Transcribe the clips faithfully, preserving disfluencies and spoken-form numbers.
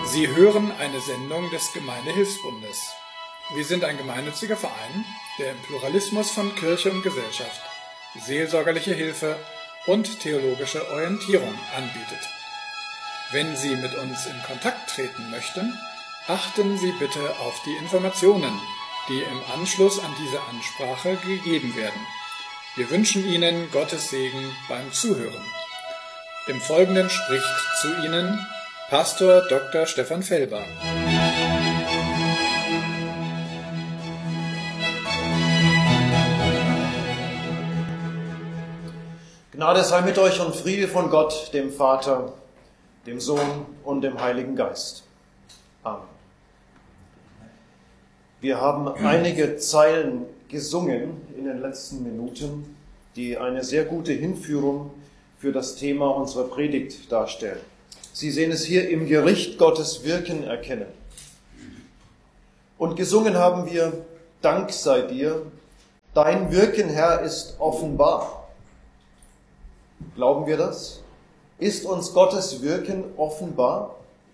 Sie hören eine Sendung des Gemeindehilfsbundes. Wir sind ein gemeinnütziger Verein, der im Pluralismus von Kirche und Gesellschaft seelsorgerliche Hilfe und theologische Orientierung anbietet. Wenn Sie mit uns in Kontakt treten möchten, achten Sie bitte auf die Informationen, die im Anschluss an diese Ansprache gegeben werden. Wir wünschen Ihnen Gottes Segen beim Zuhören. Im Folgenden spricht zu Ihnen Pastor Doktor Stefan Felber. Gnade sei mit euch und Friede von Gott, dem Vater, dem Sohn und dem Heiligen Geist. Amen. Wir haben einige Zeilen gesungen in den letzten Minuten, die eine sehr gute Hinführung für das Thema unserer Predigt darstellen. Sie sehen es hier: im Gericht Gottes Wirken erkennen. Und gesungen haben wir: Dank sei dir, dein Wirken, Herr, ist offenbar. Glauben wir das? Ist uns Gottes Wirken offenbar?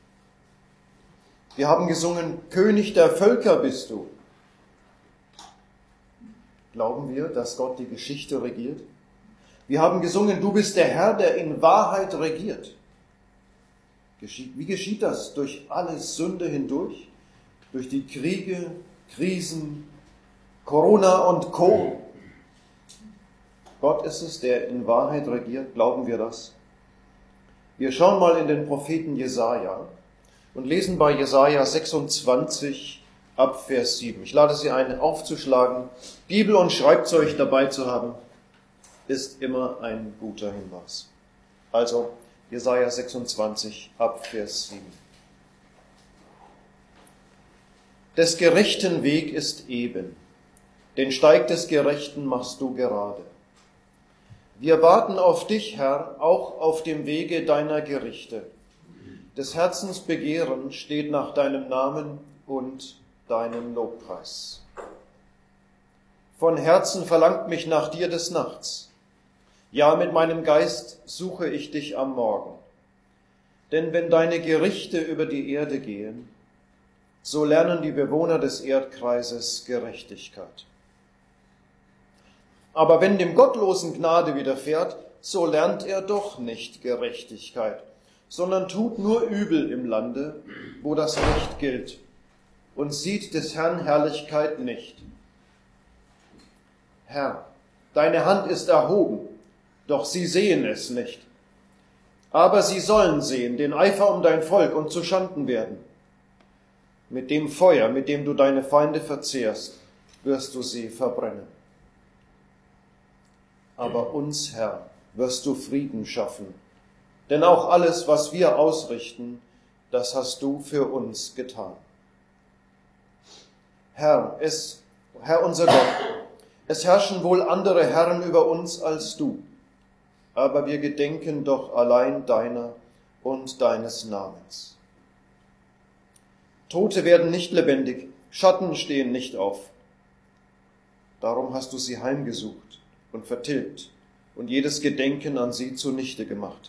Wir haben gesungen: König der Völker bist du. Glauben wir, dass Gott die Geschichte regiert? Wir haben gesungen: Du bist der Herr, der in Wahrheit regiert. Wie geschieht das? Durch alle Sünde hindurch? Durch die Kriege, Krisen, Corona und Co. Gott ist es, der in Wahrheit regiert. Glauben wir das? Wir schauen mal in den Propheten Jesaja und lesen bei Jesaja sechsundzwanzig ab Vers sieben. Ich lade Sie ein, aufzuschlagen. Bibel und Schreibzeug dabei zu haben, ist immer ein guter Hinweis. Also Jesaja sechsundzwanzig ab Vers sieben. Des Gerechten Weg ist eben, den Steig des Gerechten machst du gerade. Wir warten auf dich, Herr, auch auf dem Wege deiner Gerichte. Des Herzens Begehren steht nach deinem Namen und deinem Lobpreis. Von Herzen verlangt mich nach dir des Nachts. Ja, mit meinem Geist suche ich dich am Morgen. Denn wenn deine Gerichte über die Erde gehen, so lernen die Bewohner des Erdkreises Gerechtigkeit. Aber wenn dem Gottlosen Gnade widerfährt, so lernt er doch nicht Gerechtigkeit, sondern tut nur Übel im Lande, wo das Recht gilt, und sieht des Herrn Herrlichkeit nicht. Herr, deine Hand ist erhoben, doch sie sehen es nicht. Aber sie sollen sehen den Eifer um dein Volk und zu Schanden werden. Mit dem Feuer, mit dem du deine Feinde verzehrst, wirst du sie verbrennen. Aber uns, Herr, wirst du Frieden schaffen, denn auch alles, was wir ausrichten, das hast du für uns getan. Herr, es, Herr unser Gott, es herrschen wohl andere Herren über uns als du, aber wir gedenken doch allein deiner und deines Namens. Tote werden nicht lebendig, Schatten stehen nicht auf. Darum hast du sie heimgesucht und vertilgt und jedes Gedenken an sie zunichte gemacht.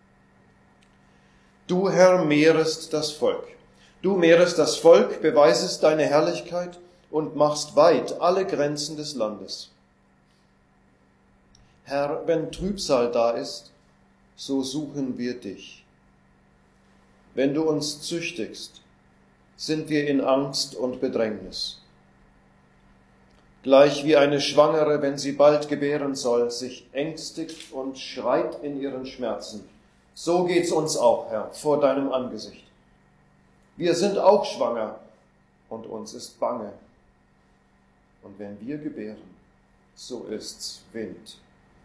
Du, Herr, mehrest das Volk. Du mehrest das Volk, beweisest deine Herrlichkeit und machst weit alle Grenzen des Landes. Herr, wenn Trübsal da ist, so suchen wir dich. Wenn du uns züchtigst, sind wir in Angst und Bedrängnis. Gleich wie eine Schwangere, wenn sie bald gebären soll, sich ängstigt und schreit in ihren Schmerzen. So geht's uns auch, Herr, vor deinem Angesicht. Wir sind auch schwanger und uns ist bange. Und wenn wir gebären, so ist's Wind.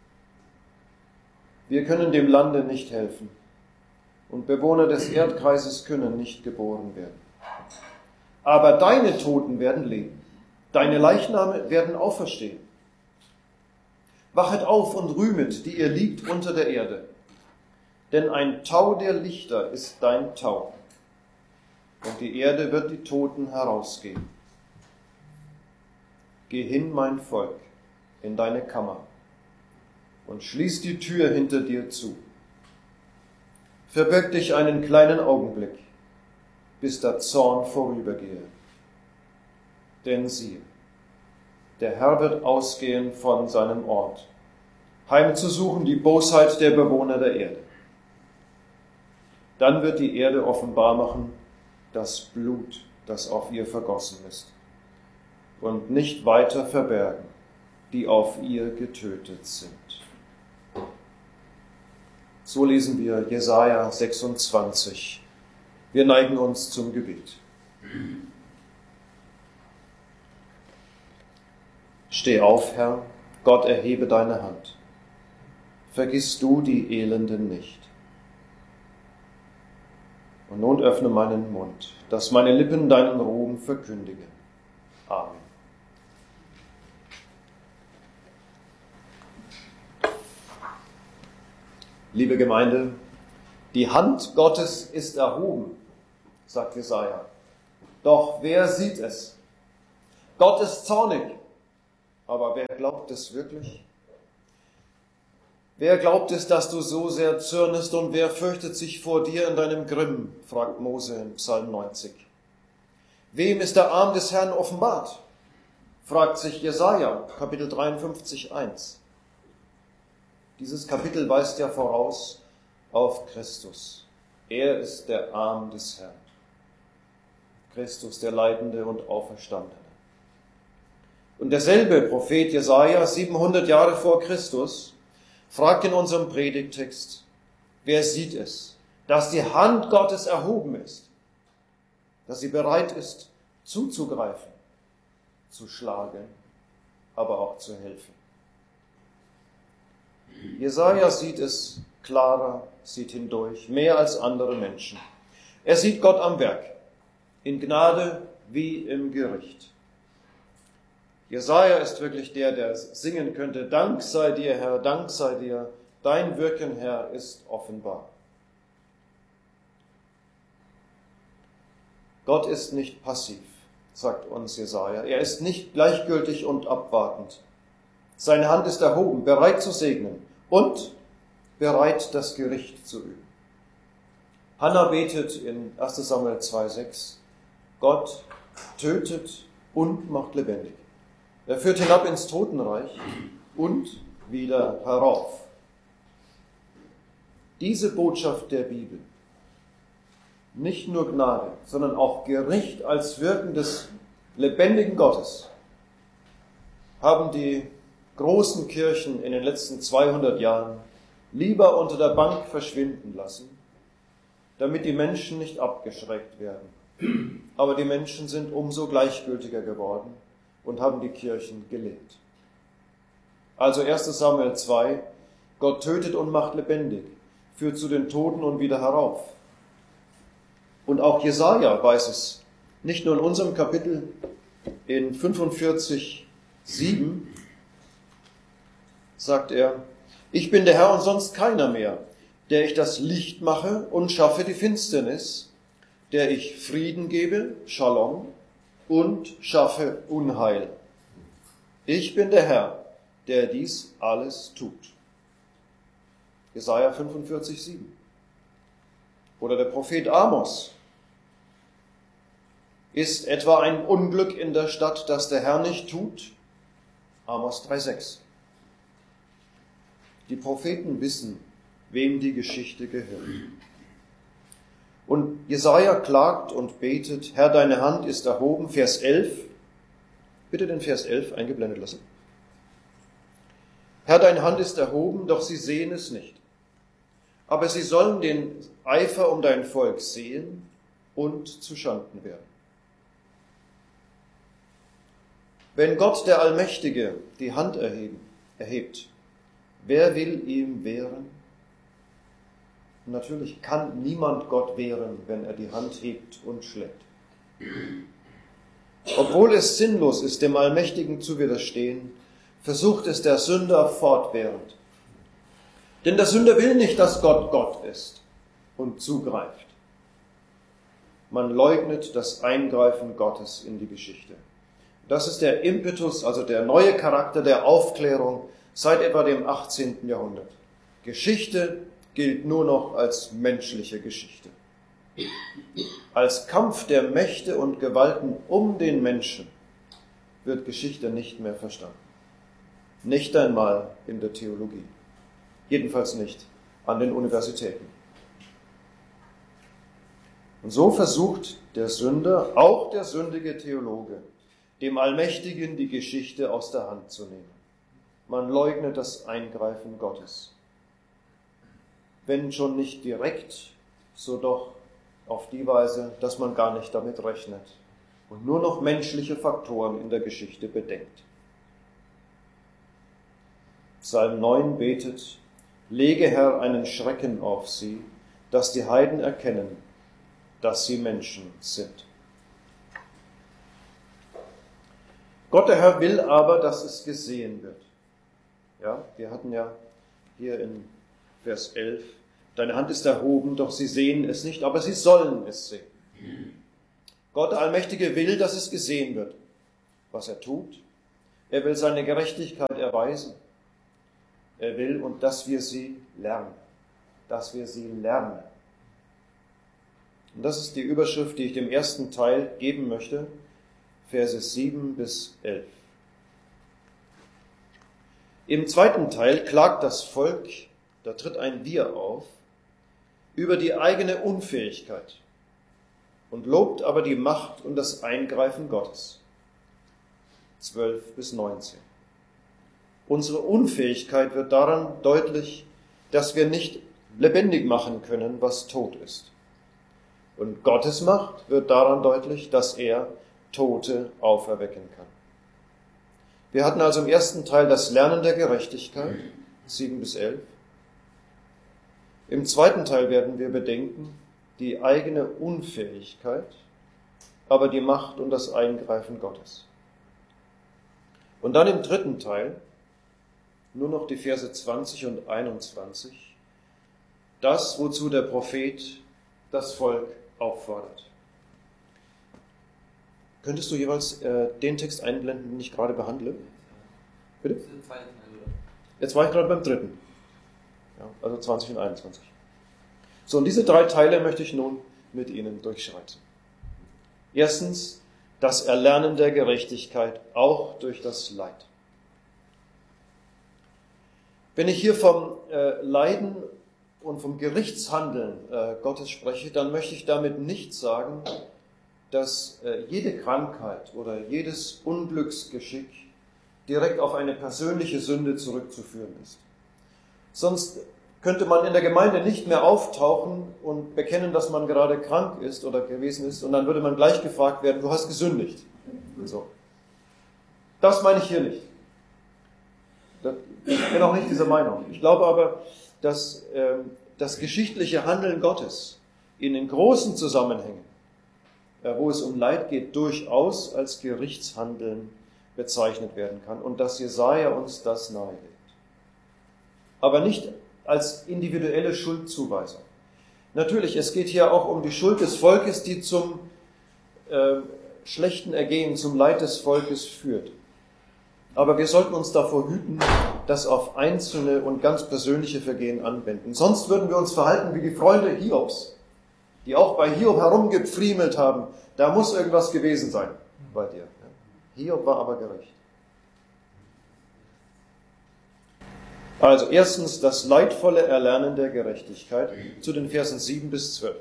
Wir können dem Lande nicht helfen und Bewohner des Erdkreises können nicht geboren werden. Aber deine Toten werden leben, deine Leichname werden auferstehen. Wachet auf und rühmet, die ihr liegt unter der Erde, denn ein Tau der Lichter ist dein Tau, und die Erde wird die Toten herausgeben. Geh hin, mein Volk, in deine Kammer und schließ die Tür hinter dir zu. Verbirg dich einen kleinen Augenblick bis der Zorn vorübergehe. Denn siehe, der Herr wird ausgehen von seinem Ort, heimzusuchen die Bosheit der Bewohner der Erde. Dann wird die Erde offenbar machen das Blut, das auf ihr vergossen ist, und nicht weiter verbergen, die auf ihr getötet sind. So lesen wir Jesaja sechsundzwanzig. Wir neigen uns zum Gebet. Steh auf, Herr, Gott, erhebe deine Hand. Vergiss du die Elenden nicht. Und nun öffne meinen Mund, dass meine Lippen deinen Ruhm verkündigen. Amen. Liebe Gemeinde, die Hand Gottes ist erhoben, sagt Jesaja. Doch wer sieht es? Gott ist zornig. Aber wer glaubt es wirklich? Wer glaubt es, dass du so sehr zürnest, und wer fürchtet sich vor dir in deinem Grimm, fragt Mose in Psalm neunzig. Wem ist der Arm des Herrn offenbart? Fragt sich Jesaja, Kapitel dreiundfünfzig, eins. Dieses Kapitel weist ja voraus auf Christus. Er ist der Arm des Herrn. Christus, der Leidende und Auferstandene. Und derselbe Prophet Jesaja, siebenhundert Jahre vor Christus, fragt in unserem Predigttext, wer sieht es, dass die Hand Gottes erhoben ist, dass sie bereit ist, zuzugreifen, zu schlagen, aber auch zu helfen. Jesaja sieht es klarer, sieht hindurch, mehr als andere Menschen. Er sieht Gott am Werk, in Gnade wie im Gericht. Jesaja ist wirklich der, der singen könnte, Dank sei dir, Herr, Dank sei dir, dein Wirken, Herr, ist offenbar. Gott ist nicht passiv, sagt uns Jesaja. Er ist nicht gleichgültig und abwartend. Seine Hand ist erhoben, bereit zu segnen und bereit, das Gericht zu üben. Hannah betet in erster Samuel zwei, sechs, Gott tötet und macht lebendig. Er führt hinab ins Totenreich und wieder herauf. Diese Botschaft der Bibel, nicht nur Gnade, sondern auch Gericht als Wirken des lebendigen Gottes, haben die großen Kirchen in den letzten zweihundert Jahren lieber unter der Bank verschwinden lassen, damit die Menschen nicht abgeschreckt werden. Aber die Menschen sind umso gleichgültiger geworden und haben die Kirchen gelehrt. Also erster Samuel zwei, Gott tötet und macht lebendig, führt zu den Toten und wieder herauf. Und auch Jesaja weiß es, nicht nur in unserem Kapitel, in fünfundvierzig, sieben sagt er, ich bin der Herr und sonst keiner mehr, der ich das Licht mache und schaffe die Finsternis, der ich Frieden gebe, Shalom, und schaffe Unheil. Ich bin der Herr, der dies alles tut. Jesaja fünfundvierzig, sieben. Oder der Prophet Amos. Ist etwa ein Unglück in der Stadt, das der Herr nicht tut? Amos drei, sechs. Die Propheten wissen, wem die Geschichte gehört. Und Jesaja klagt und betet, Herr, deine Hand ist erhoben, Vers elf. Bitte den Vers elf eingeblendet lassen. Herr, deine Hand ist erhoben, doch sie sehen es nicht. Aber sie sollen den Eifer um dein Volk sehen und zuschanden werden. Wenn Gott, der Allmächtige, die Hand erheben, erhebt, wer will ihm wehren? Natürlich kann niemand Gott wehren, wenn er die Hand hebt und schlägt. Obwohl es sinnlos ist, dem Allmächtigen zu widerstehen, versucht es der Sünder fortwährend. Denn der Sünder will nicht, dass Gott Gott ist und zugreift. Man leugnet das Eingreifen Gottes in die Geschichte. Das ist der Impetus, also der neue Charakter der Aufklärung seit etwa dem achtzehnten Jahrhundert. Geschichte gilt nur noch als menschliche Geschichte. als Kampf der Mächte und Gewalten um den Menschen, wird Geschichte nicht mehr verstanden. Nicht einmal in der Theologie. Jedenfalls nicht an den Universitäten. Und so versucht der Sünder, auch der sündige Theologe, dem Allmächtigen die Geschichte aus der Hand zu nehmen. Man leugnet das Eingreifen Gottes. Wenn schon nicht direkt, so doch auf die Weise, dass man gar nicht damit rechnet und nur noch menschliche Faktoren in der Geschichte bedenkt. Psalm neun betet: Lege, Herr, einen Schrecken auf sie, dass die Heiden erkennen, dass sie Menschen sind. Gott, der Herr, will aber, dass es gesehen wird. Ja, wir hatten ja hier in Vers elf: Deine Hand ist erhoben, doch sie sehen es nicht, aber sie sollen es sehen. Gott, der Allmächtige, will, dass es gesehen wird, was er tut. Er will seine Gerechtigkeit erweisen. Er will, und dass wir sie lernen. Dass wir sie lernen. Und das ist die Überschrift, die ich dem ersten Teil geben möchte, Verse sieben bis elf. Im zweiten Teil klagt das Volk, da tritt ein Wir auf, über die eigene Unfähigkeit und lobt aber die Macht und das Eingreifen Gottes. zwölf bis neunzehn. Unsere Unfähigkeit wird daran deutlich, dass wir nicht lebendig machen können, was tot ist. Und Gottes Macht wird daran deutlich, dass er Tote auferwecken kann. Wir hatten also im ersten Teil das Lernen der Gerechtigkeit, sieben bis elf. Im zweiten Teil werden wir bedenken die eigene Unfähigkeit, aber die Macht und das Eingreifen Gottes. Und dann im dritten Teil nur noch die Verse zwanzig und einundzwanzig, das, wozu der Prophet das Volk auffordert. Könntest du jeweils äh, den Text einblenden, den ich gerade behandle? Bitte? Jetzt war ich gerade beim dritten. Ja, also zwanzig und einundzwanzig. So, und diese drei Teile möchte ich nun mit Ihnen durchschreiten. Erstens, das Erlernen der Gerechtigkeit, auch durch das Leid. Wenn ich hier vom äh, Leiden und vom Gerichtshandeln äh, Gottes spreche, dann möchte ich damit nicht sagen, dass äh, jede Krankheit oder jedes Unglücksgeschick direkt auf eine persönliche Sünde zurückzuführen ist. Sonst könnte man in der Gemeinde nicht mehr auftauchen und bekennen, dass man gerade krank ist oder gewesen ist, und dann würde man gleich gefragt werden: Du hast gesündigt. So. Das meine ich hier nicht. Ich bin auch nicht dieser Meinung. Ich glaube aber, dass äh, das geschichtliche Handeln Gottes in den großen Zusammenhängen, äh, wo es um Leid geht, durchaus als Gerichtshandeln bezeichnet werden kann und dass Jesaja uns das nahelegt. Aber nicht als individuelle Schuldzuweisung. Natürlich, es geht hier auch um die Schuld des Volkes, die zum äh, schlechten Ergehen, zum Leid des Volkes führt. Aber wir sollten uns davor hüten, das auf einzelne und ganz persönliche Vergehen anwenden. Sonst würden wir uns verhalten wie die Freunde Hiobs, die auch bei Hiob herumgepfriemelt haben. Da muss irgendwas gewesen sein bei dir. Hiob war aber gerecht. Also erstens das leidvolle Erlernen der Gerechtigkeit zu den Versen sieben bis zwölf.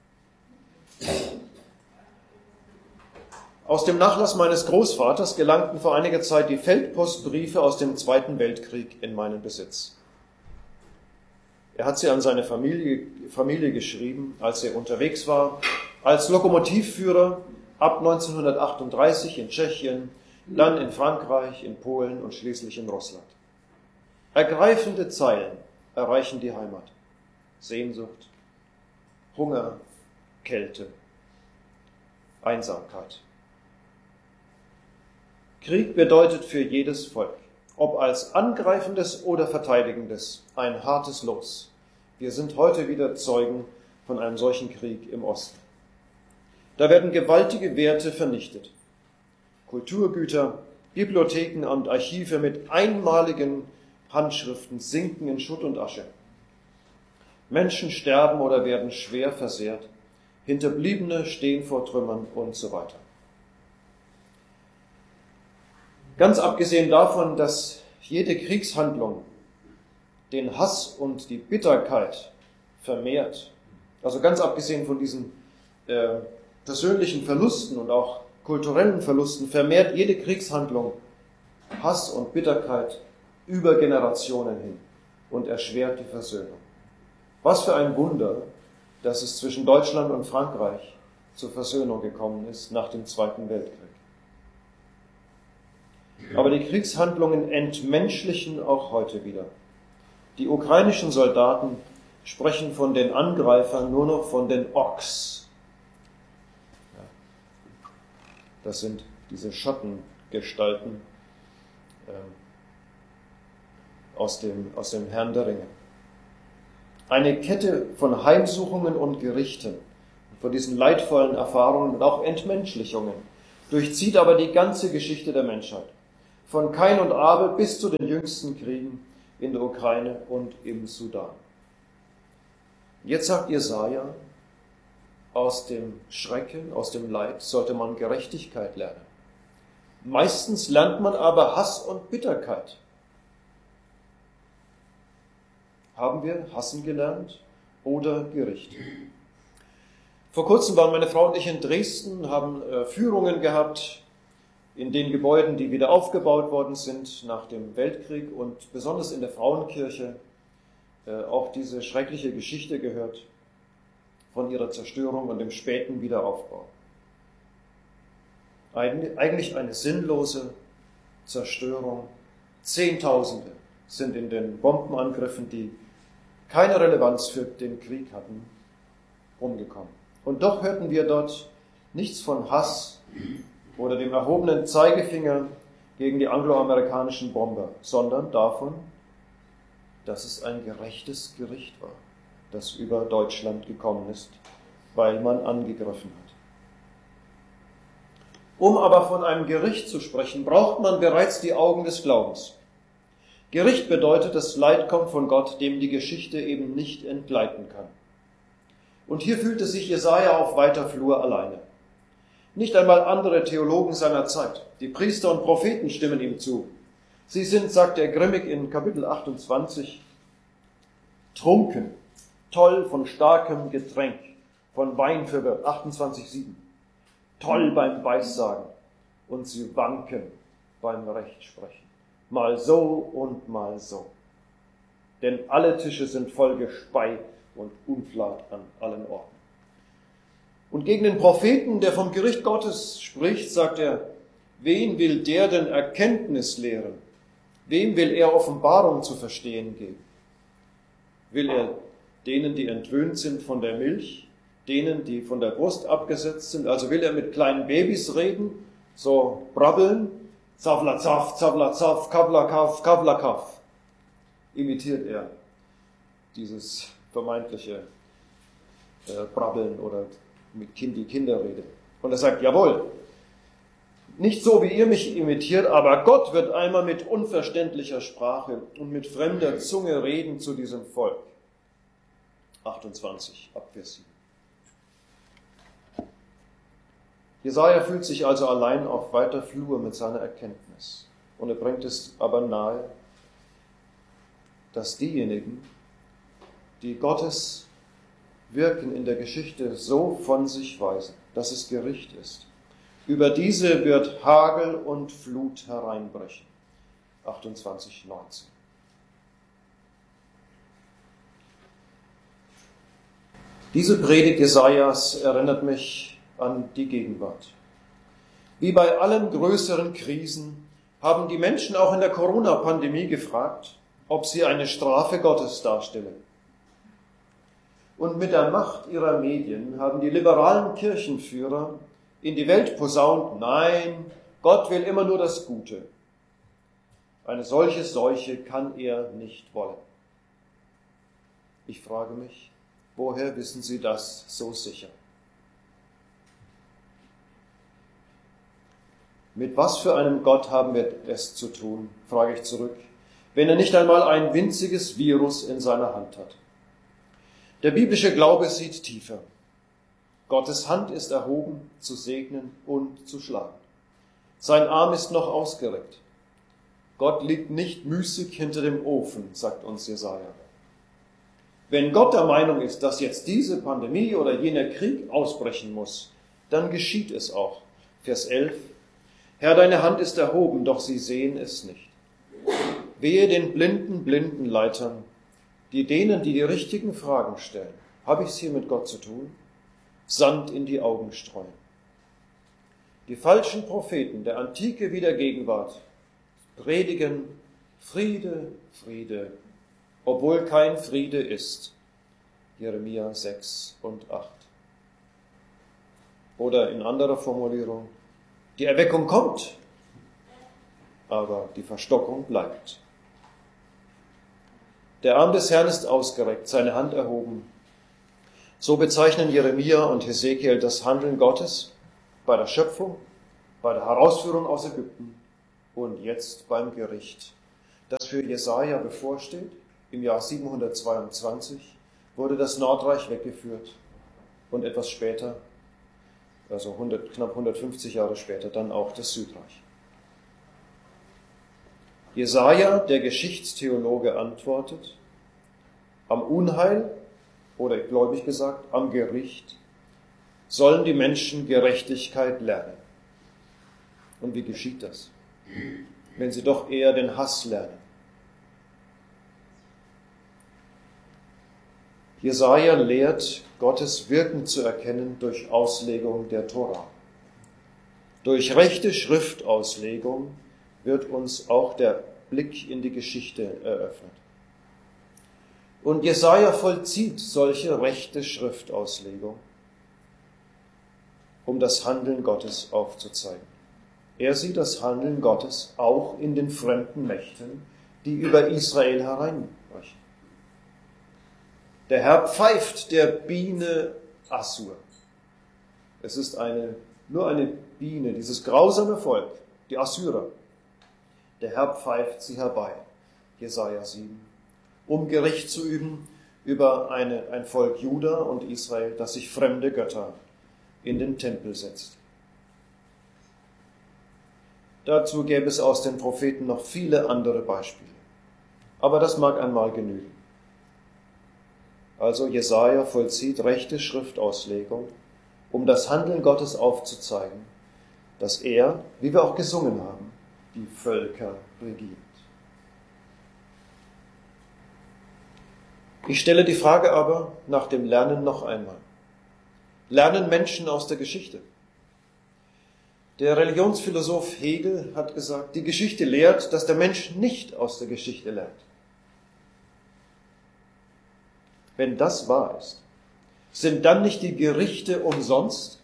Aus dem Nachlass meines Großvaters gelangten vor einiger Zeit die Feldpostbriefe aus dem Zweiten Weltkrieg in meinen Besitz. Er hat sie an seine Familie, Familie geschrieben, als er unterwegs war, als Lokomotivführer ab neunzehnhundertachtunddreißig in Tschechien, dann in Frankreich, in Polen und schließlich in Russland. Ergreifende Zeilen erreichen die Heimat. Sehnsucht, Hunger, Kälte, Einsamkeit. Krieg bedeutet für jedes Volk, ob als angreifendes oder verteidigendes, ein hartes Los. Wir sind heute wieder Zeugen von einem solchen Krieg im Osten. Da werden gewaltige Werte vernichtet. Kulturgüter, Bibliotheken und Archive mit einmaligen Handschriften sinken in Schutt und Asche. Menschen sterben oder werden schwer versehrt. Hinterbliebene stehen vor Trümmern und so weiter. Ganz abgesehen davon, dass jede Kriegshandlung den Hass und die Bitterkeit vermehrt, also ganz abgesehen von diesen äh, persönlichen Verlusten und auch kulturellen Verlusten, vermehrt jede Kriegshandlung Hass und Bitterkeit über Generationen hin und erschwert die Versöhnung. Was für ein Wunder, dass es zwischen Deutschland und Frankreich zur Versöhnung gekommen ist nach dem Zweiten Weltkrieg. Aber die Kriegshandlungen entmenschlichen auch heute wieder. Die ukrainischen Soldaten sprechen von den Angreifern nur noch von den Orks. Das sind diese Schattengestalten äh, aus dem, aus dem Herrn der Ringe. Eine Kette von Heimsuchungen und Gerichten, von diesen leidvollen Erfahrungen und auch Entmenschlichungen, durchzieht aber die ganze Geschichte der Menschheit. Von Kain und Abel bis zu den jüngsten Kriegen in der Ukraine und im Sudan. Jetzt sagt Jesaja, aus dem Schrecken, aus dem Leid sollte man Gerechtigkeit lernen. Meistens lernt man aber Hass und Bitterkeit. Haben wir Hassen gelernt oder Gericht? Vor kurzem waren meine Frau und ich in Dresden, haben äh, Führungen gehabt in den Gebäuden, die wieder aufgebaut worden sind nach dem Weltkrieg und besonders in der Frauenkirche äh, auch diese schreckliche Geschichte gehört von ihrer Zerstörung und dem späten Wiederaufbau. Eigentlich eine sinnlose Zerstörung. Zehntausende sind in den Bombenangriffen, die keine Relevanz für den Krieg hatten, umgekommen. Und doch hörten wir dort nichts von Hass oder dem erhobenen Zeigefinger gegen die angloamerikanischen Bomber, sondern davon, dass es ein gerechtes Gericht war, das über Deutschland gekommen ist, weil man angegriffen hat. Um aber von einem Gericht zu sprechen, braucht man bereits die Augen des Glaubens. Gericht bedeutet, das Leid kommt von Gott, dem die Geschichte eben nicht entgleiten kann. Und hier fühlte sich Jesaja auf weiter Flur alleine. Nicht einmal andere Theologen seiner Zeit, die Priester und Propheten, stimmen ihm zu. Sie sind, sagt er grimmig in Kapitel achtundzwanzig, trunken, toll von starkem Getränk, von Wein verwirrt, achtundzwanzig sieben. Toll beim Weissagen und sie wanken beim Rechtsprechen. Mal so und mal so. Denn alle Tische sind voll Gespei und Unflat an allen Orten. Und gegen den Propheten, der vom Gericht Gottes spricht, sagt er, wen will der denn Erkenntnis lehren? Wem will er Offenbarung zu verstehen geben? Will er denen, die entwöhnt sind von der Milch, denen, die von der Brust abgesetzt sind? Also will er mit kleinen Babys reden, so brabbeln, zavla zav, zavla zav, kavla kav, kavla kav. Imitiert er dieses vermeintliche äh, Brabbeln oder mit kind, die Kinderrede. Und er sagt, jawohl, nicht so, wie ihr mich imitiert, aber Gott wird einmal mit unverständlicher Sprache und mit fremder Zunge reden zu diesem Volk. achtundzwanzig, ab Vers sieben. Jesaja fühlt sich also allein auf weiter Flur mit seiner Erkenntnis. Und er bringt es aber nahe, dass diejenigen, die Gottes Wirken in der Geschichte so von sich weisen, dass es Gericht ist, über diese wird Hagel und Flut hereinbrechen. achtundzwanzig, neunzehn. Diese Predigt Jesajas erinnert mich an die Gegenwart. Wie bei allen größeren Krisen haben die Menschen auch in der Corona-Pandemie gefragt, ob sie eine Strafe Gottes darstelle. Und mit der Macht ihrer Medien haben die liberalen Kirchenführer in die Welt posaunt, nein, Gott will immer nur das Gute. Eine solche Seuche kann er nicht wollen. Ich frage mich, woher wissen Sie das so sicher? Mit was für einem Gott haben wir es zu tun, frage ich zurück, wenn er nicht einmal ein winziges Virus in seiner Hand hat? Der biblische Glaube sieht tiefer. Gottes Hand ist erhoben, zu segnen und zu schlagen. Sein Arm ist noch ausgereckt. Gott liegt nicht müßig hinter dem Ofen, sagt uns Jesaja. Wenn Gott der Meinung ist, dass jetzt diese Pandemie oder jener Krieg ausbrechen muss, dann geschieht es auch. Vers elf. Herr, deine Hand ist erhoben, doch sie sehen es nicht. Wehe den blinden Blindenleitern, die denen, die die richtigen Fragen stellen. Habe ich es hier mit Gott zu tun? Sand in die Augen streuen. Die falschen Propheten der Antike wie der Gegenwart predigen Friede, Friede, obwohl kein Friede ist. Jeremia sechs und acht. Oder in anderer Formulierung, die Erweckung kommt, aber die Verstockung bleibt. Der Arm des Herrn ist ausgereckt, seine Hand erhoben. So bezeichnen Jeremia und Hesekiel das Handeln Gottes bei der Schöpfung, bei der Herausführung aus Ägypten und jetzt beim Gericht, das für Jesaja bevorsteht. Im Jahr siebenhundertzweiundzwanzig wurde das Nordreich weggeführt und etwas später, also hundert, knapp hundertfünfzig Jahre später, dann auch das Südreich. Jesaja, der Geschichtstheologe, antwortet: Am Unheil, oder gläubig gesagt, am Gericht, sollen die Menschen Gerechtigkeit lernen. Und wie geschieht das? Wenn sie doch eher den Hass lernen. Jesaja lehrt, Gottes Wirken zu erkennen durch Auslegung der Tora. Durch rechte Schriftauslegung wird uns auch der Blick in die Geschichte eröffnet. Und Jesaja vollzieht solche rechte Schriftauslegung, um das Handeln Gottes aufzuzeigen. Er sieht das Handeln Gottes auch in den fremden Mächten, die über Israel hereinbrechen. Der Herr pfeift der Biene Assur. Es ist eine, nur eine Biene, dieses grausame Volk, die Assyrer. Der Herr pfeift sie herbei, Jesaja sieben, um Gericht zu üben über eine, ein Volk Juda und Israel, das sich fremde Götter in den Tempel setzt. Dazu gäbe es aus den Propheten noch viele andere Beispiele. Aber das mag einmal genügen. Also Jesaja vollzieht rechte Schriftauslegung, um das Handeln Gottes aufzuzeigen, dass er, wie wir auch gesungen haben, die Völker regiert. Ich stelle die Frage aber nach dem Lernen noch einmal. Lernen Menschen aus der Geschichte? Der Religionsphilosoph Hegel hat gesagt, die Geschichte lehrt, dass der Mensch nicht aus der Geschichte lernt. Wenn das wahr ist, sind dann nicht die Gerichte umsonst?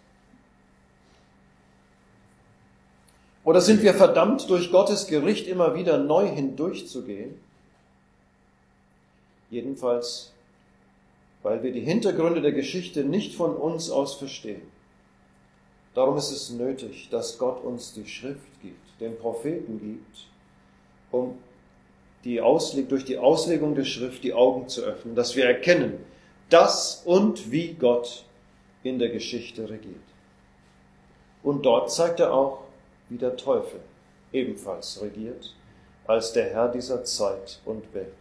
Oder sind wir verdammt, durch Gottes Gericht immer wieder neu hindurchzugehen? Jedenfalls, weil wir die Hintergründe der Geschichte nicht von uns aus verstehen. Darum ist es nötig, dass Gott uns die Schrift gibt, den Propheten gibt, um die Ausleg- durch die Auslegung der Schrift die Augen zu öffnen, dass wir erkennen, dass und wie Gott in der Geschichte regiert. Und dort zeigt er auch, wie der Teufel ebenfalls regiert, als der Herr dieser Zeit und Welt.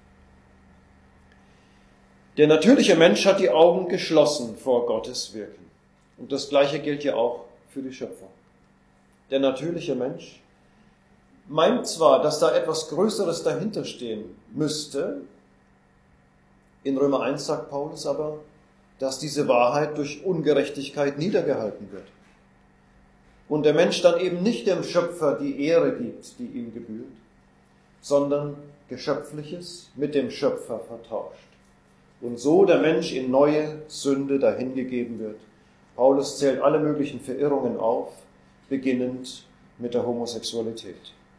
Der natürliche Mensch hat die Augen geschlossen vor Gottes Wirken. Und das Gleiche gilt ja auch für die Schöpfung. Der natürliche Mensch meint zwar, dass da etwas Größeres dahinter stehen müsste, in Römer eins sagt Paulus aber, dass diese Wahrheit durch Ungerechtigkeit niedergehalten wird. Und der Mensch dann eben nicht dem Schöpfer die Ehre gibt, die ihm gebührt, sondern Geschöpfliches mit dem Schöpfer vertauscht. Und so der Mensch in neue Sünde dahingegeben wird. Paulus zählt alle möglichen Verirrungen auf, beginnend mit der Homosexualität.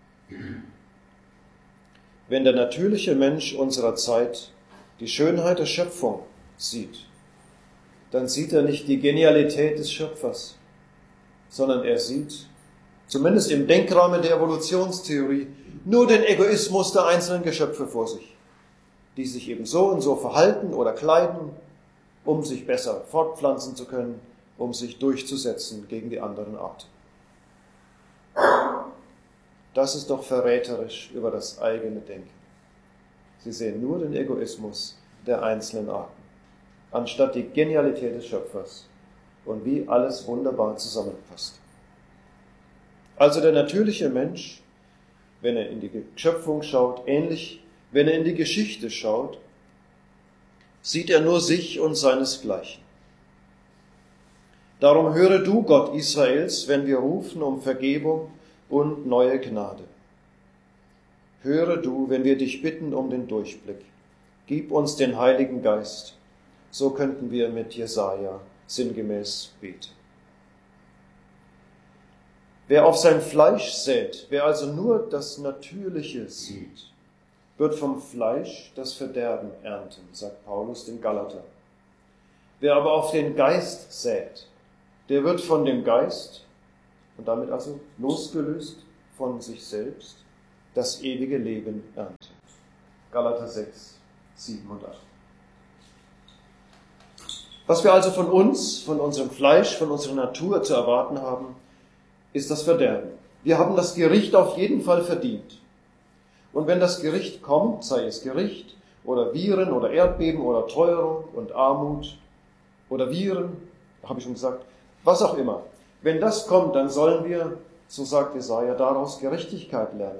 Wenn der natürliche Mensch unserer Zeit die Schönheit der Schöpfung sieht, dann sieht er nicht die Genialität des Schöpfers, sondern er sieht, zumindest im Denkrahmen der Evolutionstheorie, nur den Egoismus der einzelnen Geschöpfe vor sich, die sich eben so und so verhalten oder kleiden, um sich besser fortpflanzen zu können, um sich durchzusetzen gegen die anderen Arten. Das ist doch verräterisch über das eigene Denken. Sie sehen nur den Egoismus der einzelnen Arten, anstatt die Genialität des Schöpfers und wie alles wunderbar zusammenpasst. Also der natürliche Mensch, wenn er in die Schöpfung schaut, ähnlich, wenn er in die Geschichte schaut, sieht er nur sich und seinesgleichen. Darum höre du, Gott Israels, wenn wir rufen um Vergebung und neue Gnade. Höre du, wenn wir dich bitten um den Durchblick. Gib uns den Heiligen Geist. So könnten wir mit Jesaja sinngemäß beten. Wer auf sein Fleisch sät, wer also nur das Natürliche sieht, wird vom Fleisch das Verderben ernten, sagt Paulus den Galatern. Wer aber auf den Geist sät, der wird von dem Geist, und damit also losgelöst von sich selbst, das ewige Leben ernten. Galater sechs, sieben und acht. Was wir also von uns, von unserem Fleisch, von unserer Natur zu erwarten haben, ist das Verderben. Wir haben das Gericht auf jeden Fall verdient. Und wenn das Gericht kommt, sei es Gericht oder Viren oder Erdbeben oder Teuerung und Armut oder Viren, habe ich schon gesagt, was auch immer. Wenn das kommt, dann sollen wir, so sagt Jesaja, daraus Gerechtigkeit lernen.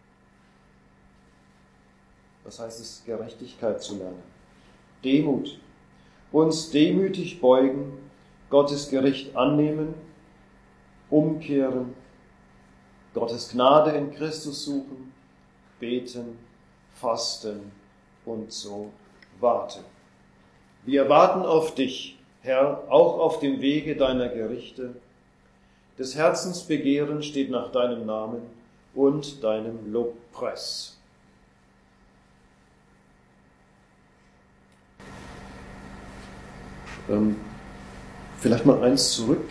Was heißt es, Gerechtigkeit zu lernen? Demut. Uns demütig beugen, Gottes Gericht annehmen, umkehren, Gottes Gnade in Christus suchen, beten, fasten und so warten. Wir warten auf dich, Herr, auch auf dem Wege deiner Gerichte. Des Herzens Begehren steht nach deinem Namen und deinem Lobpreis. Ähm, vielleicht mal eins zurück.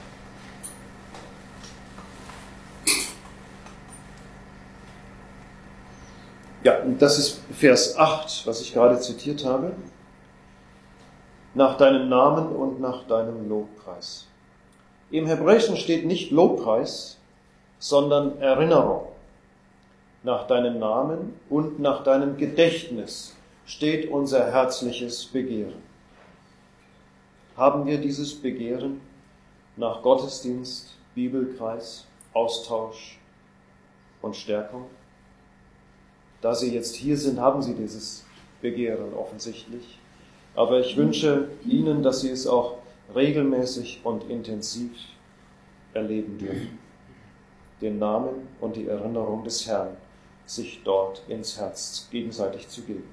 Ja, das ist Vers acht, was ich gerade zitiert habe. Nach deinem Namen und nach deinem Lobpreis. Im Hebräischen steht nicht Lobpreis, sondern Erinnerung. Nach deinem Namen und nach deinem Gedächtnis steht unser herzliches Begehren. Haben wir dieses Begehren nach Gottesdienst, Bibelkreis, Austausch und Stärkung? Da Sie jetzt hier sind, haben Sie dieses Begehren offensichtlich. Aber ich wünsche Ihnen, dass Sie es auch regelmäßig und intensiv erleben dürfen. Den Namen und die Erinnerung des Herrn sich dort ins Herz gegenseitig zu geben.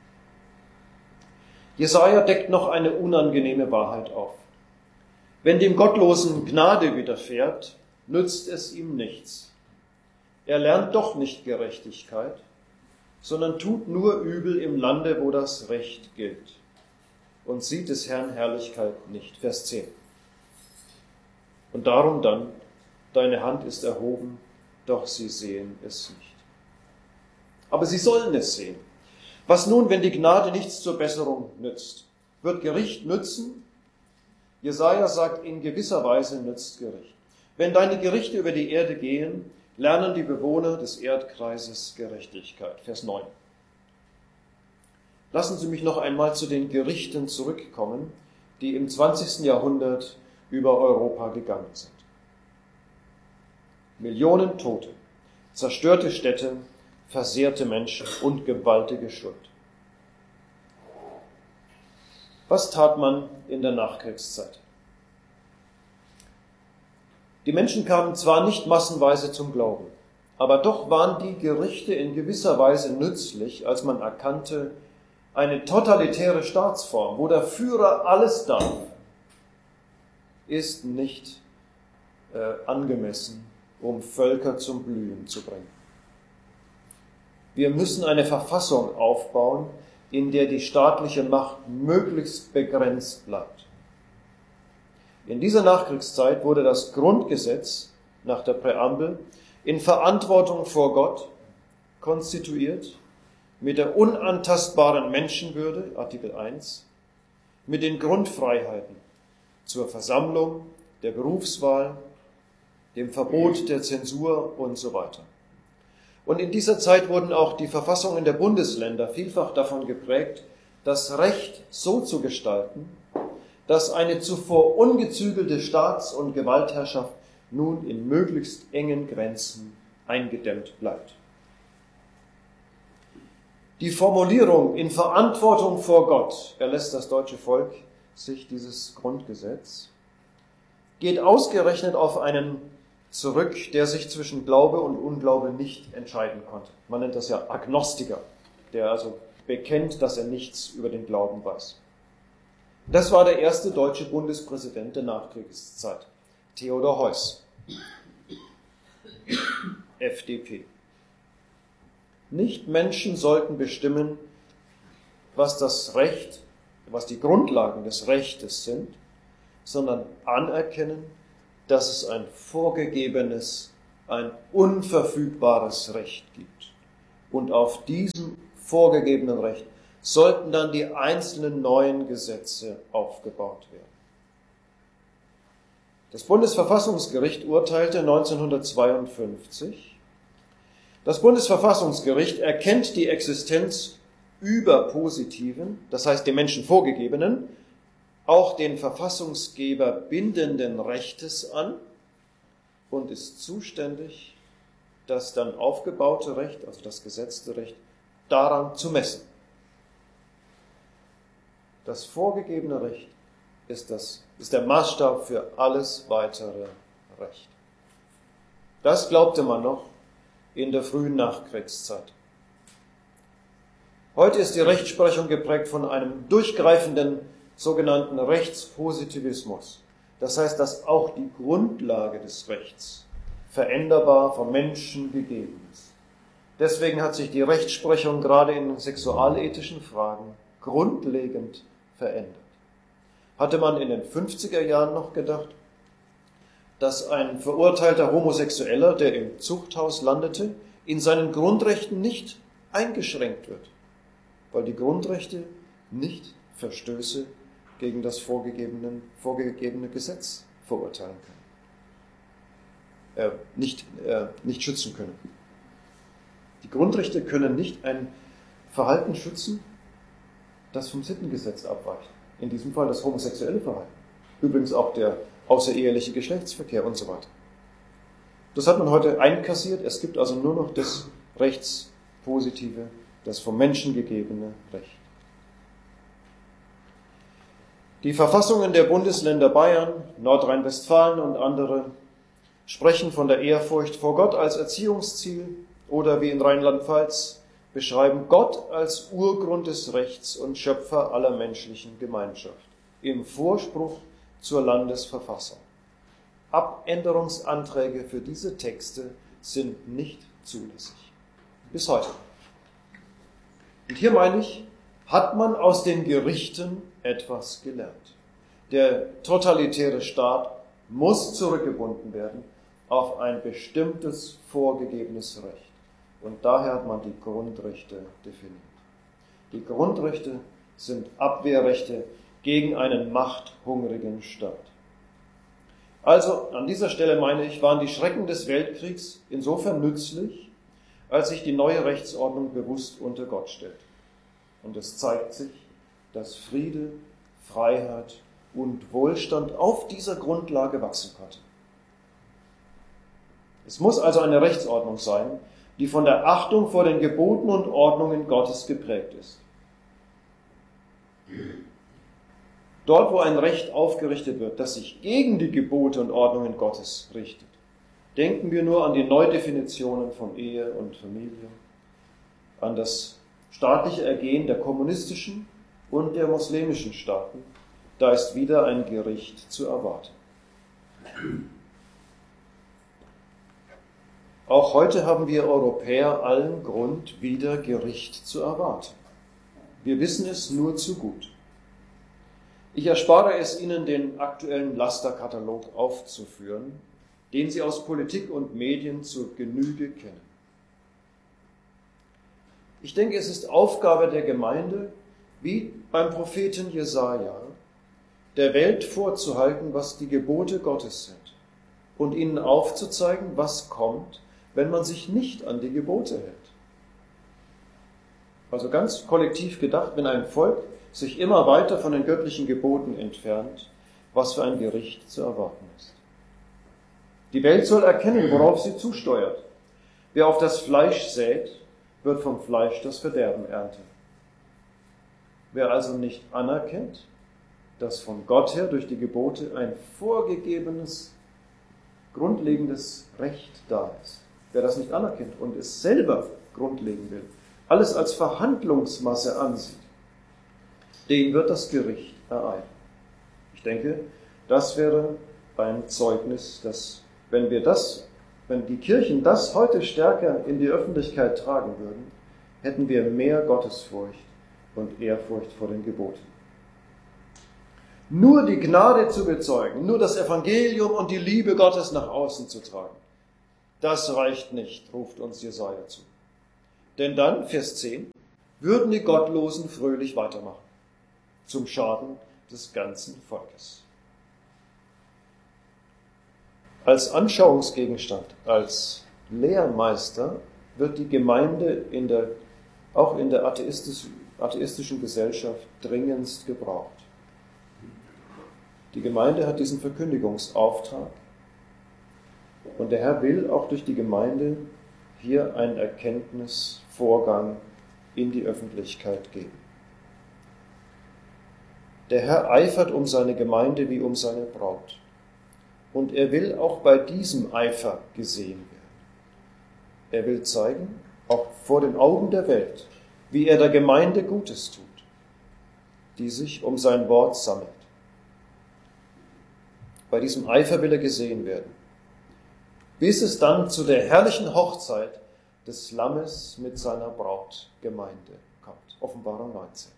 Jesaja deckt noch eine unangenehme Wahrheit auf. Wenn dem Gottlosen Gnade widerfährt, nützt es ihm nichts. Er lernt doch nicht Gerechtigkeit, sondern tut nur Übel im Lande, wo das Recht gilt, und sieht des Herrn Herrlichkeit nicht. Vers zehn. Und darum dann, deine Hand ist erhoben, doch sie sehen es nicht. Aber sie sollen es sehen. Was nun, wenn die Gnade nichts zur Besserung nützt? Wird Gericht nützen? Jesaja sagt, in gewisser Weise nützt Gericht. Wenn deine Gerichte über die Erde gehen, lernen die Bewohner des Erdkreises Gerechtigkeit. Vers neun. Lassen Sie mich noch einmal zu den Gerichten zurückkommen, die im zwanzigsten Jahrhundert über Europa gegangen sind. Millionen Tote, zerstörte Städte, versehrte Menschen und gewaltige Schuld. Was tat man in der Nachkriegszeit? Die Menschen kamen zwar nicht massenweise zum Glauben, aber doch waren die Gerichte in gewisser Weise nützlich, als man erkannte, eine totalitäre Staatsform, wo der Führer alles darf, ist nicht äh, angemessen, um Völker zum Blühen zu bringen. Wir müssen eine Verfassung aufbauen, in der die staatliche Macht möglichst begrenzt bleibt. In dieser Nachkriegszeit wurde das Grundgesetz nach der Präambel in Verantwortung vor Gott konstituiert, mit der unantastbaren Menschenwürde, Artikel eins, mit den Grundfreiheiten, zur Versammlung, der Berufswahl, dem Verbot der Zensur und so weiter. Und in dieser Zeit wurden auch die Verfassungen der Bundesländer vielfach davon geprägt, das Recht so zu gestalten, dass eine zuvor ungezügelte Staats- und Gewaltherrschaft nun in möglichst engen Grenzen eingedämmt bleibt. Die Formulierung in Verantwortung vor Gott erlässt das deutsche Volk sich dieses Grundgesetz, geht ausgerechnet auf einen zurück, der sich zwischen Glaube und Unglaube nicht entscheiden konnte. Man nennt das ja Agnostiker, der also bekennt, dass er nichts über den Glauben weiß. Das war der erste deutsche Bundespräsident der Nachkriegszeit, Theodor Heuss, F D P. Nichtmenschen sollten bestimmen, was das Recht, was die Grundlagen des Rechtes sind, sondern anerkennen, dass es ein vorgegebenes, ein unverfügbares Recht gibt. Und auf diesem vorgegebenen Recht sollten dann die einzelnen neuen Gesetze aufgebaut werden. Das Bundesverfassungsgericht urteilte neunzehnhundertzweiundfünfzig, das Bundesverfassungsgericht erkennt die Existenz überpositiven, das heißt dem Menschen vorgegebenen, auch den Verfassungsgeber bindenden Rechtes an und ist zuständig, das dann aufgebaute Recht, also das gesetzte Recht, daran zu messen. Das vorgegebene Recht ist, das, ist der Maßstab für alles weitere Recht. Das glaubte man noch in der frühen Nachkriegszeit. Heute ist die Rechtsprechung geprägt von einem durchgreifenden sogenannten Rechtspositivismus. Das heißt, dass auch die Grundlage des Rechts veränderbar vom Menschen gegeben ist. Deswegen hat sich die Rechtsprechung gerade in sexualethischen Fragen grundlegend verändert. Hatte man in den fünfziger Jahren noch gedacht, dass ein verurteilter Homosexueller, der im Zuchthaus landete, in seinen Grundrechten nicht eingeschränkt wird, weil die Grundrechte nicht Verstöße gegen das vorgegebene, vorgegebene Gesetz verurteilen können, äh, nicht, äh, nicht schützen können. Die Grundrechte können nicht ein Verhalten schützen, das vom Sittengesetz abweicht. In diesem Fall das homosexuelle Verhalten. Übrigens auch der außereheliche Geschlechtsverkehr und so weiter. Das hat man heute einkassiert. Es gibt also nur noch das rechtspositive, das vom Menschen gegebene Recht. Die Verfassungen der Bundesländer Bayern, Nordrhein-Westfalen und andere sprechen von der Ehrfurcht vor Gott als Erziehungsziel oder wie in Rheinland-Pfalz beschreiben Gott als Urgrund des Rechts und Schöpfer aller menschlichen Gemeinschaft im Vorspruch zur Landesverfassung. Abänderungsanträge für diese Texte sind nicht zulässig. Bis heute. Und hier meine ich, hat man aus den Gerichten etwas gelernt. Der totalitäre Staat muss zurückgebunden werden auf ein bestimmtes vorgegebenes Recht. Und daher hat man die Grundrechte definiert. Die Grundrechte sind Abwehrrechte gegen einen machthungrigen Staat. Also an dieser Stelle meine ich, waren die Schrecken des Weltkriegs insofern nützlich, als sich die neue Rechtsordnung bewusst unter Gott stellt. Und es zeigt sich, dass Friede, Freiheit und Wohlstand auf dieser Grundlage wachsen konnte. Es muss also eine Rechtsordnung sein, die von der Achtung vor den Geboten und Ordnungen Gottes geprägt ist. Dort, wo ein Recht aufgerichtet wird, das sich gegen die Gebote und Ordnungen Gottes richtet, denken wir nur an die Neudefinitionen von Ehe und Familie, an das staatliche Ergehen der kommunistischen und der muslimischen Staaten. Da ist wieder ein Gericht zu erwarten. Auch heute haben wir Europäer allen Grund, wieder Gericht zu erwarten. Wir wissen es nur zu gut. Ich erspare es Ihnen, den aktuellen Lasterkatalog aufzuführen, den Sie aus Politik und Medien zur Genüge kennen. Ich denke, es ist Aufgabe der Gemeinde, wie beim Propheten Jesaja, der Welt vorzuhalten, was die Gebote Gottes sind und ihnen aufzuzeigen, was kommt, wenn man sich nicht an die Gebote hält. Also ganz kollektiv gedacht, wenn ein Volk sich immer weiter von den göttlichen Geboten entfernt, was für ein Gericht zu erwarten ist. Die Welt soll erkennen, worauf sie zusteuert. Wer auf das Fleisch sät, wird vom Fleisch das Verderben ernten. Wer also nicht anerkennt, dass von Gott her durch die Gebote ein vorgegebenes, grundlegendes Recht da ist, wer das nicht anerkennt und es selber grundlegen will, alles als Verhandlungsmasse ansieht, den wird das Gericht ereilen. Ich denke, das wäre ein Zeugnis, dass wenn wir das, wenn die Kirchen das heute stärker in die Öffentlichkeit tragen würden, hätten wir mehr Gottesfurcht und Ehrfurcht vor den Geboten. Nur die Gnade zu bezeugen, nur das Evangelium und die Liebe Gottes nach außen zu tragen, das reicht nicht, ruft uns Jesaja zu. Denn dann, Vers zehn, würden die Gottlosen fröhlich weitermachen, zum Schaden des ganzen Volkes. Als Anschauungsgegenstand, als Lehrmeister wird die Gemeinde in der, auch in der atheistischen, atheistischen Gesellschaft dringendst gebraucht. Die Gemeinde hat diesen Verkündigungsauftrag und der Herr will auch durch die Gemeinde hier einen Erkenntnisvorgang in die Öffentlichkeit geben. Der Herr eifert um seine Gemeinde wie um seine Braut. Und er will auch bei diesem Eifer gesehen werden. Er will zeigen, auch vor den Augen der Welt, wie er der Gemeinde Gutes tut, die sich um sein Wort sammelt. Bei diesem Eifer will er gesehen werden, bis es dann zu der herrlichen Hochzeit des Lammes mit seiner Brautgemeinde kommt. Offenbarung neunzehn.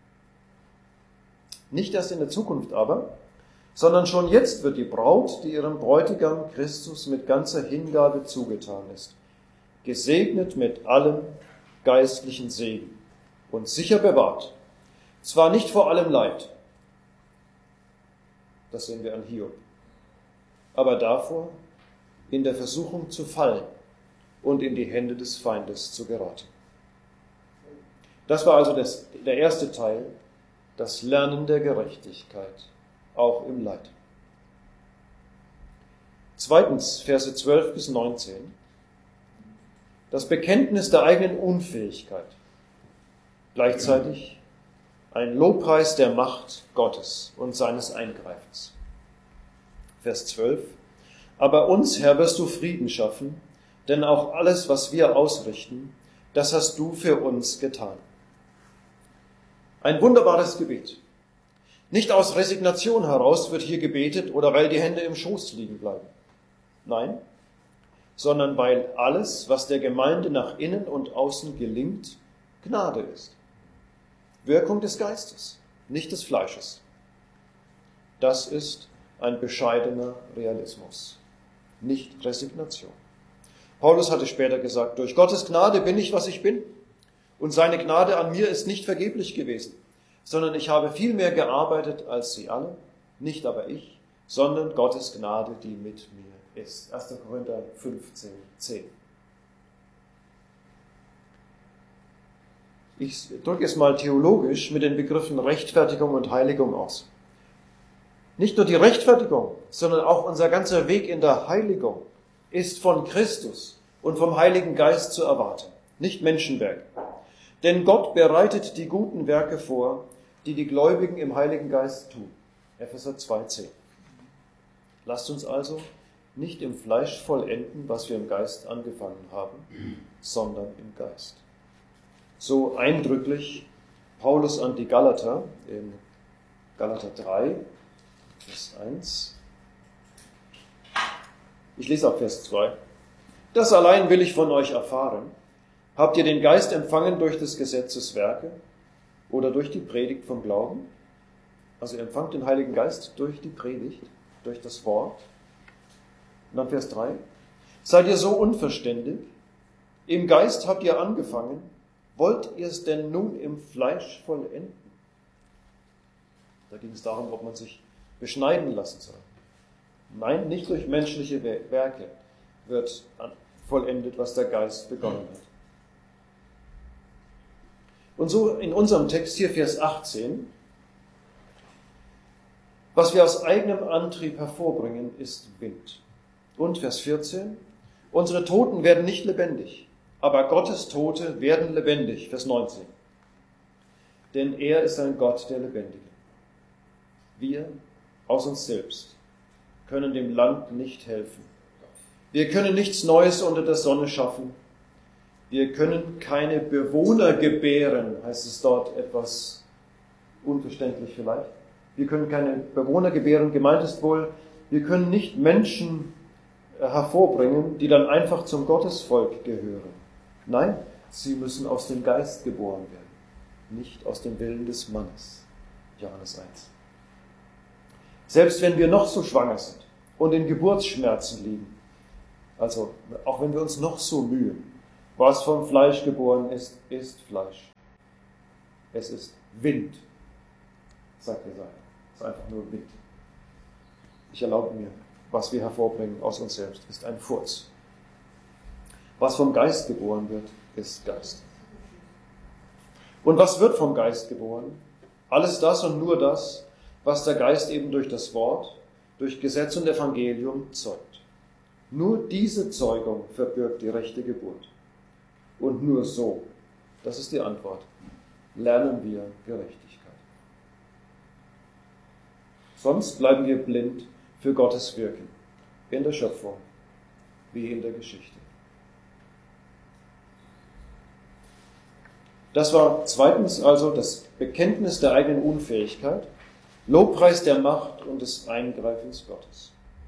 Nicht erst in der Zukunft aber, sondern schon jetzt wird die Braut, die ihrem Bräutigam Christus mit ganzer Hingabe zugetan ist, gesegnet mit allem geistlichen Segen und sicher bewahrt. Zwar nicht vor allem Leid, das sehen wir an Hiob, aber davor, in der Versuchung zu fallen und in die Hände des Feindes zu geraten. Das war also das, der erste Teil, das Lernen der Gerechtigkeit, auch im Leid. Zweitens, Verse zwölf bis neunzehn, das Bekenntnis der eigenen Unfähigkeit, gleichzeitig ein Lobpreis der Macht Gottes und seines Eingreifens. Vers zwölf, aber uns, Herr, wirst du Frieden schaffen, denn auch alles, was wir ausrichten, das hast du für uns getan. Ein wunderbares Gebet. Nicht aus Resignation heraus wird hier gebetet oder weil die Hände im Schoß liegen bleiben. Nein, sondern weil alles, was der Gemeinde nach innen und außen gelingt, Gnade ist. Wirkung des Geistes, nicht des Fleisches. Das ist ein bescheidener Realismus, nicht Resignation. Paulus hatte später gesagt, durch Gottes Gnade bin ich, was ich bin. Und seine Gnade an mir ist nicht vergeblich gewesen, sondern ich habe viel mehr gearbeitet als sie alle, nicht aber ich, sondern Gottes Gnade, die mit mir ist. erster Korinther fünfzehn, zehn. Ich drücke es mal theologisch mit den Begriffen Rechtfertigung und Heiligung aus. Nicht nur die Rechtfertigung, sondern auch unser ganzer Weg in der Heiligung ist von Christus und vom Heiligen Geist zu erwarten, nicht Menschenwerk. Denn Gott bereitet die guten Werke vor, die die Gläubigen im Heiligen Geist tun. Epheser zwei, zehn. Lasst uns also nicht im Fleisch vollenden, was wir im Geist angefangen haben, sondern im Geist. So eindrücklich Paulus an die Galater in Galater drei, Vers eins. Ich lese auch Vers zwei. Das allein will ich von euch erfahren. Habt ihr den Geist empfangen durch des Gesetzes Werke oder durch die Predigt vom Glauben? Also ihr empfangt den Heiligen Geist durch die Predigt, durch das Wort. Und dann Vers drei. Seid ihr so unverständig? Im Geist habt ihr angefangen. Wollt ihr es denn nun im Fleisch vollenden? Da ging es darum, ob man sich beschneiden lassen soll. Nein, nicht durch menschliche Werke wird vollendet, was der Geist begonnen hat. Und so in unserem Text hier, Vers achtzehn, was wir aus eigenem Antrieb hervorbringen, ist Wind. Und Vers vierzehn, unsere Toten werden nicht lebendig, aber Gottes Tote werden lebendig. Vers neunzehn, denn er ist ein Gott der Lebendigen. Wir aus uns selbst können dem Land nicht helfen. Wir können nichts Neues unter der Sonne schaffen. Wir können keine Bewohner gebären, heißt es dort etwas unverständlich vielleicht. Wir können keine Bewohner gebären, gemeint ist wohl, wir können nicht Menschen hervorbringen, die dann einfach zum Gottesvolk gehören. Nein, sie müssen aus dem Geist geboren werden, nicht aus dem Willen des Mannes. Johannes eins. Selbst wenn wir noch so schwanger sind und in Geburtsschmerzen liegen, also auch wenn wir uns noch so mühen, was vom Fleisch geboren ist, ist Fleisch. Es ist Wind, sagt Jesaja. Es ist einfach nur Wind. Ich erlaube mir, was wir hervorbringen aus uns selbst, ist ein Furz. Was vom Geist geboren wird, ist Geist. Und was wird vom Geist geboren? Alles das und nur das, was der Geist eben durch das Wort, durch Gesetz und Evangelium zeugt. Nur diese Zeugung verbirgt die rechte Geburt. Und nur so, das ist die Antwort, lernen wir Gerechtigkeit. Sonst bleiben wir blind für Gottes Wirken, in der Schöpfung wie in der Geschichte. Das war zweitens also das Bekenntnis der eigenen Unfähigkeit, Lobpreis der Macht und des Eingreifens Gottes.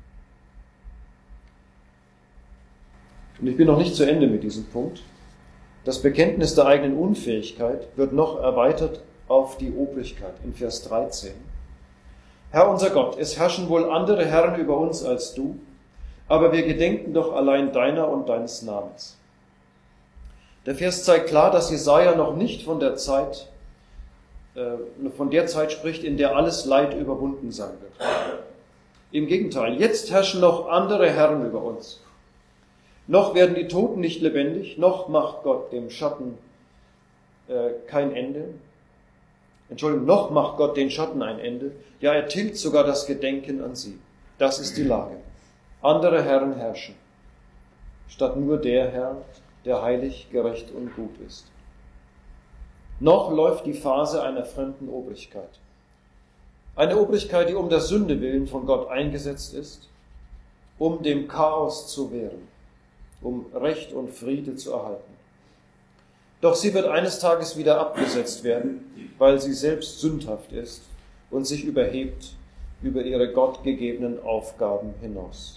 Und ich bin noch nicht zu Ende mit diesem Punkt. Das Bekenntnis der eigenen Unfähigkeit wird noch erweitert auf die Obrigkeit in Vers dreizehn. Herr unser Gott, es herrschen wohl andere Herren über uns als du, aber wir gedenken doch allein deiner und deines Namens. Der Vers zeigt klar, dass Jesaja noch nicht von der Zeit, äh, von der Zeit spricht, in der alles Leid überwunden sein wird. Im Gegenteil, jetzt herrschen noch andere Herren über uns. Noch werden die Toten nicht lebendig, noch macht Gott dem Schatten äh, kein Ende. Entschuldigung, noch macht Gott den Schatten ein Ende. Ja, er tilgt sogar das Gedenken an sie. Das ist die Lage. Andere Herren herrschen, statt nur der Herr, der heilig, gerecht und gut ist. Noch läuft die Phase einer fremden Obrigkeit. Eine Obrigkeit, die um der Sünde willen von Gott eingesetzt ist, um dem Chaos zu wehren, um Recht und Friede zu erhalten. Doch sie wird eines Tages wieder abgesetzt werden, weil sie selbst sündhaft ist und sich überhebt über ihre gottgegebenen Aufgaben hinaus.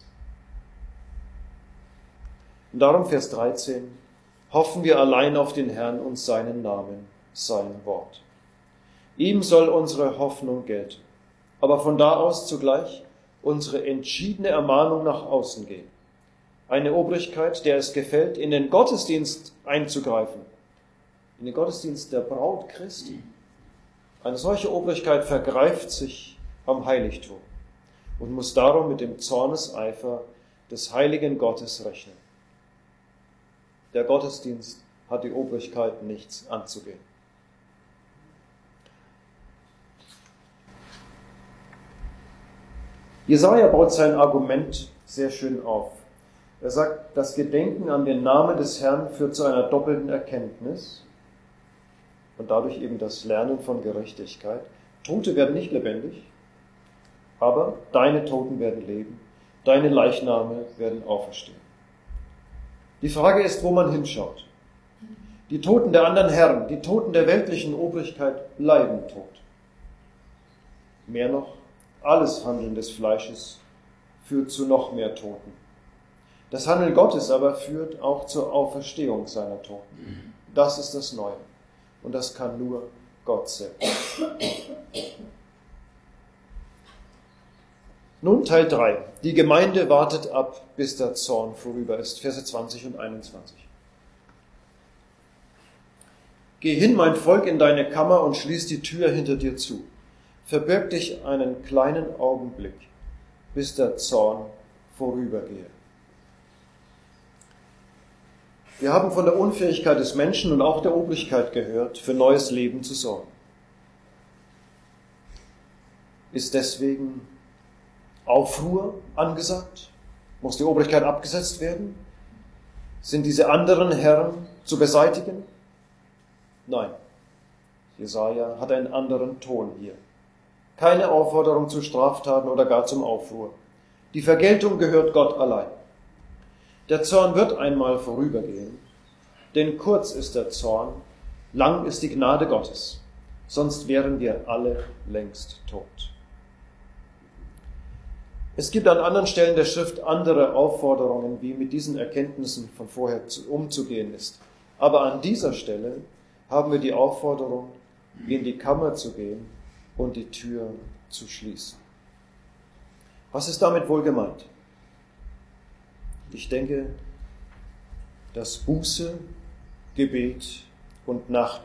Und darum Vers dreizehn, hoffen wir allein auf den Herrn und seinen Namen, sein Wort. Ihm soll unsere Hoffnung gelten, aber von da aus zugleich unsere entschiedene Ermahnung nach außen gehen. Eine Obrigkeit, der es gefällt, in den Gottesdienst einzugreifen, in den Gottesdienst der Braut Christi. Eine solche Obrigkeit vergreift sich am Heiligtum und muss darum mit dem Zorneseifer des heiligen Gottes rechnen. Der Gottesdienst hat die Obrigkeit nichts anzugehen. Jesaja baut sein Argument sehr schön auf. Er sagt, das Gedenken an den Namen des Herrn führt zu einer doppelten Erkenntnis und dadurch eben das Lernen von Gerechtigkeit. Tote werden nicht lebendig, aber deine Toten werden leben, deine Leichname werden auferstehen. Die Frage ist, wo man hinschaut. Die Toten der anderen Herren, die Toten der weltlichen Obrigkeit bleiben tot. Mehr noch, alles Handeln des Fleisches führt zu noch mehr Toten. Das Handeln Gottes aber führt auch zur Auferstehung seiner Toten. Das ist das Neue. Und das kann nur Gott selbst. Nun Teil drei. Die Gemeinde wartet ab, bis der Zorn vorüber ist. Verse zwanzig und einundzwanzig. Geh hin, mein Volk, in deine Kammer und schließ die Tür hinter dir zu. verbirg dich einen kleinen Augenblick, bis der Zorn vorübergehe. Wir haben von der Unfähigkeit des Menschen und auch der Obrigkeit gehört, für neues Leben zu sorgen. Ist deswegen Aufruhr angesagt? Muss die Obrigkeit abgesetzt werden? Sind diese anderen Herren zu beseitigen? Nein. Jesaja hat einen anderen Ton hier. Keine Aufforderung zu Straftaten oder gar zum Aufruhr. Die Vergeltung gehört Gott allein. Der Zorn wird einmal vorübergehen, denn kurz ist der Zorn, lang ist die Gnade Gottes, sonst wären wir alle längst tot. Es gibt an anderen Stellen der Schrift andere Aufforderungen, wie mit diesen Erkenntnissen von vorher umzugehen ist. Aber an dieser Stelle haben wir die Aufforderung, in die Kammer zu gehen und die Tür zu schließen. Was ist damit wohl gemeint? Ich denke, dass Buße, Gebet und Nachdenken